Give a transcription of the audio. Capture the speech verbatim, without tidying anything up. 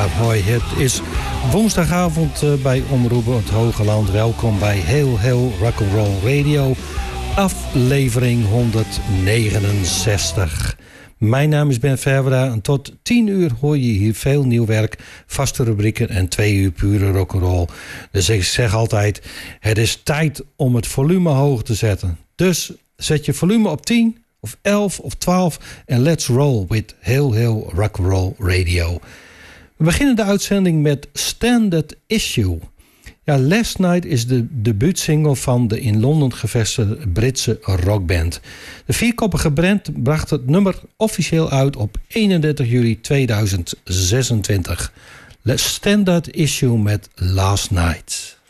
Ja, hoi. Het is woensdagavond uh, bij Omroep het Hoge Land. Welkom bij Heel Heel Rock'n'Roll Radio, aflevering honderdnegenenzestig. Mijn naam is Ben Verwera en tot tien uur hoor je hier veel nieuw werk, vaste rubrieken en twee uur pure rock'n'roll. Dus ik zeg altijd, het is tijd om het volume hoog te zetten. Dus zet je volume op tien of elf of twaalf en let's roll with Heel Heel Rock'n'Roll Radio. We beginnen de uitzending met Standard Issue. Ja, Last Night is de debuutsingle van de in Londen gevestigde Britse rockband. De vierkoppige band bracht het nummer officieel uit op eenendertig juli tweeduizend zesentwintig. Standard Issue met Last Night.